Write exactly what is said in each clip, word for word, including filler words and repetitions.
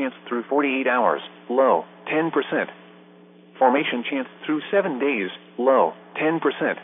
chance through forty-eight hours, low, ten percent. Formation chance through seven days, low, ten percent.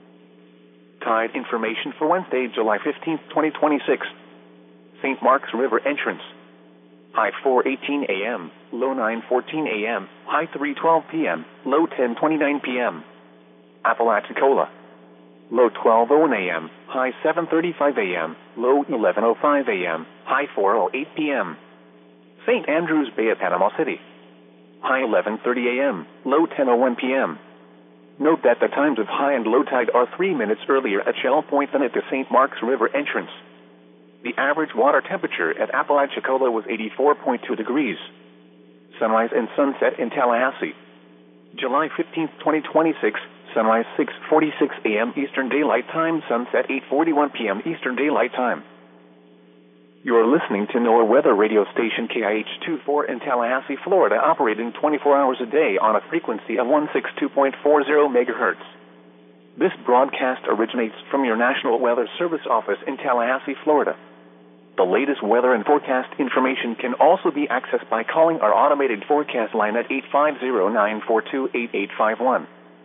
Tide information for Wednesday, July fifteenth, twenty twenty-six. Saint Mark's River entrance. High four eighteen a m, low nine fourteen a m, high three twelve p m, low ten twenty-nine p m Apalachicola. Low twelve oh one a m, high seven thirty-five a m, low eleven oh five a m, high four oh eight p m Saint Andrews Bay at Panama City. High eleven thirty a m, low ten oh one p m Note that the times of high and low tide are three minutes earlier at Shell Point than at the Saint Mark's River entrance. The average water temperature at Apalachicola was eighty-four point two degrees. Sunrise and sunset in Tallahassee. July fifteenth, twenty twenty-six, sunrise six forty-six a m Eastern Daylight Time, sunset eight forty-one p m Eastern Daylight Time. You are listening to NOAA weather radio station K I H twenty-four in Tallahassee, Florida, operating twenty-four hours a day on a frequency of one sixty-two point four zero megahertz. This broadcast originates from your National Weather Service office in Tallahassee, Florida. The latest weather and forecast information can also be accessed by calling our automated forecast line at eight five zero, nine four two, eight eight five one.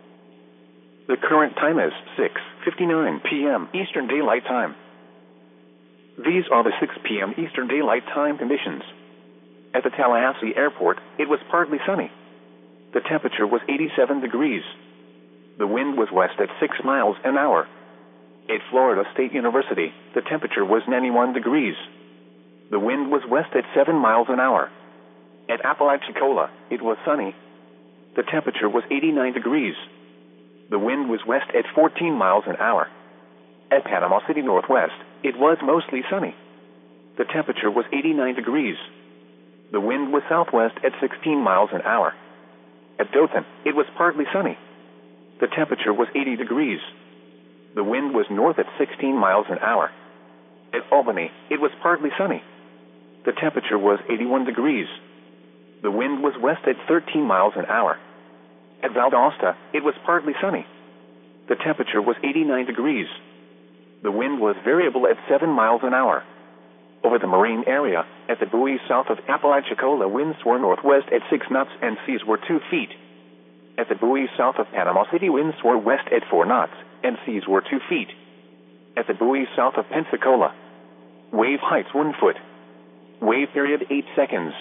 The current time is six fifty-nine p m Eastern Daylight Time. These are the six p m Eastern Daylight Time conditions. At the Tallahassee Airport, it was partly sunny. The temperature was eighty-seven degrees. The wind was west at six miles an hour. At Florida State University, the temperature was ninety-one degrees. The wind was west at seven miles an hour. At Apalachicola, it was sunny. The temperature was eighty-nine degrees. The wind was west at fourteen miles an hour. At Panama City Northwest, it was mostly sunny. The temperature was eighty-nine degrees. The wind was southwest at sixteen miles an hour. At Dothan, it was partly sunny. The temperature was eighty degrees. The wind was north at sixteen miles an hour. At Albany, it was partly sunny. The temperature was eighty-one degrees. The wind was west at thirteen miles an hour. At Valdosta, it was partly sunny. The temperature was eighty-nine degrees. The wind was variable at seven miles an hour. Over the marine area, at the buoys south of Apalachicola, winds were northwest at six knots and seas were two feet. At the buoys south of Panama City, winds were west at four knots and seas were two feet. At the buoys south of Pensacola, wave heights one foot. Wave period eight seconds.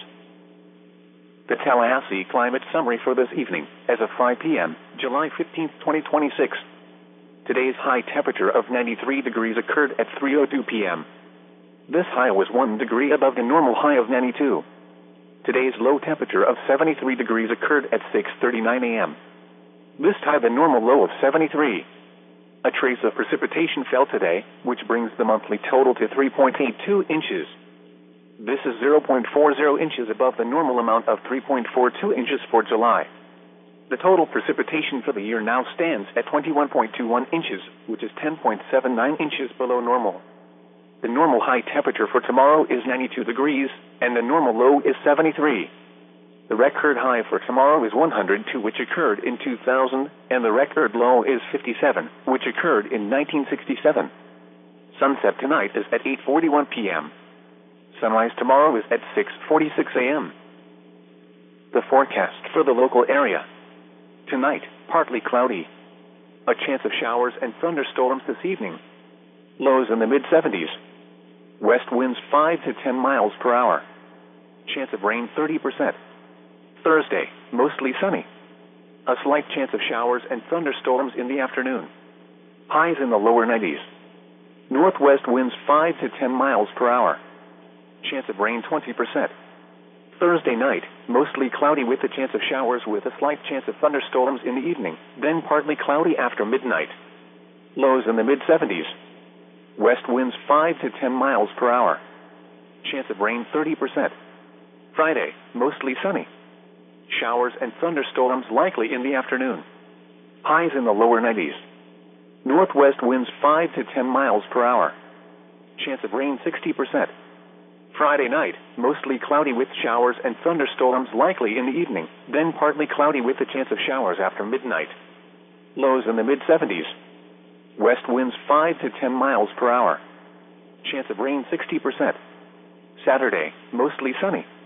The Tallahassee climate summary for this evening, as of five p m, July fifteenth, twenty twenty-six. Today's high temperature of ninety-three degrees occurred at three oh two p m This high was one degree above the normal high of ninety-two. Today's low temperature of seventy-three degrees occurred at six thirty-nine a m This tied the normal low of seventy-three. A trace of precipitation fell today, which brings the monthly total to three point eight two inches. This is zero point four zero inches above the normal amount of three point four two inches for July. The total precipitation for the year now stands at twenty-one point two one inches, which is ten point seven nine inches below normal. The normal high temperature for tomorrow is ninety-two degrees, and the normal low is seventy-three. The record high for tomorrow is one hundred two, which occurred in two thousand, and the record low is fifty-seven, which occurred in nineteen sixty-seven. Sunset tonight is at eight forty-one p m Sunrise tomorrow is at six forty-six a m The forecast for the local area. Tonight, partly cloudy. A chance of showers and thunderstorms this evening. Lows in the mid seventies. West winds five to ten miles per hour. Chance of rain thirty percent. Thursday, mostly sunny. A slight chance of showers and thunderstorms in the afternoon. Highs in the lower nineties. Northwest winds five to ten miles per hour. Chance of rain twenty percent. Thursday night, mostly cloudy with a chance of showers with a slight chance of thunderstorms in the evening, then partly cloudy after midnight. Lows in the mid seventies. West winds five to ten miles per hour. Chance of rain thirty percent. Friday, mostly sunny. Showers and thunderstorms likely in the afternoon. Highs in the lower nineties. Northwest winds five to ten miles per hour. Chance of rain sixty percent. Friday night, mostly cloudy with showers and thunderstorms likely in the evening, then partly cloudy with a chance of showers after midnight. Lows in the mid seventies. West winds five to ten miles per hour. Chance of rain sixty percent. Saturday, mostly sunny.